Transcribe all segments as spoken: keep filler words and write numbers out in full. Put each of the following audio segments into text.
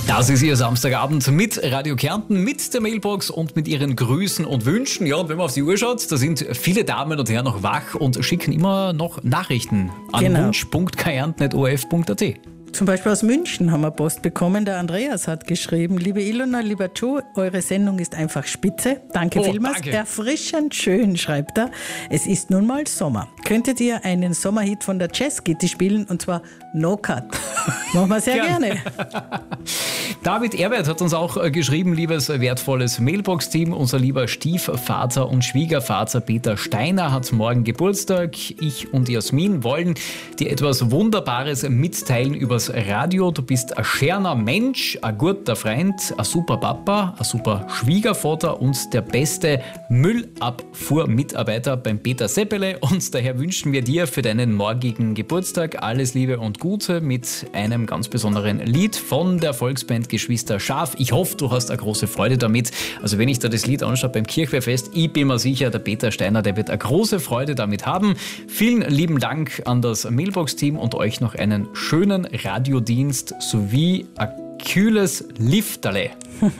Das ist Ihr Samstagabend mit Radio Kärnten, mit der Mailbox und mit Ihren Grüßen und Wünschen. Ja, und wenn man auf die Uhr schaut, da sind viele Damen und Herren noch wach und schicken immer noch Nachrichten an Genau. wunsch punkt kärnten at o r f punkt a t. Zum Beispiel aus München haben wir Post bekommen. Der Andreas hat geschrieben: Liebe Ilona, lieber Joe, eure Sendung ist einfach spitze. Danke Oh, vielmals. danke. Erfrischend schön, schreibt er. Es ist nun mal Sommer. Könntet ihr einen Sommerhit von der Jazz Kitty spielen, und zwar No Cut? Machen wir sehr Gern. gerne. David Erbert hat uns auch äh, geschrieben, liebes äh, wertvolles Mailbox-Team, unser lieber Stiefvater und Schwiegervater Peter Steiner hat morgen Geburtstag. Ich und Jasmin wollen dir etwas Wunderbares mitteilen übers Radio. Du bist ein schöner Mensch, ein guter Freund, ein super Papa, ein super Schwiegervater und der beste Müllabfuhrmitarbeiter beim Peter Seppele. Und daher wünschen wir dir für deinen morgigen Geburtstag alles Liebe und Gute mit einem ganz besonderen Lied von der Volksband Geschwister Schaf. Ich hoffe, du hast eine große Freude damit. Also wenn ich da das Lied anschaue beim Kirchwehrfest, ich bin mir sicher, der Peter Steiner, der wird eine große Freude damit haben. Vielen lieben Dank an das Mailbox-Team und euch noch einen schönen Radiodienst sowie ein kühles Lifterle.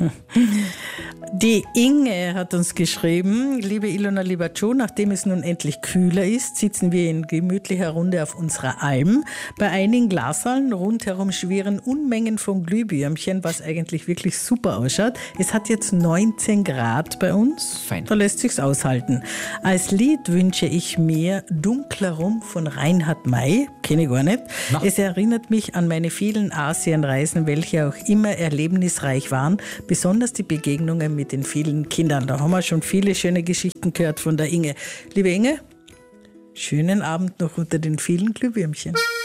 Die Inge hat uns geschrieben: Liebe Ilona, lieber Joe, nachdem es nun endlich kühler ist, sitzen wir in gemütlicher Runde auf unserer Alm. Bei einigen Glashallen rundherum schwirren Unmengen von Glühbirnchen, was eigentlich wirklich super ausschaut. Es hat jetzt neunzehn Grad bei uns. Fein. Da lässt sich's aushalten. Als Lied wünsche ich mir Dunkler Rum von Reinhard May. Kenne ich gar nicht. Na. Es erinnert mich an meine vielen Asienreisen, welche auch immer erlebnisreich waren, besonders die Begegnungen mit den vielen Kindern. Da haben wir schon viele schöne Geschichten gehört von der Inge. Liebe Inge, schönen Abend noch unter den vielen Glühwürmchen.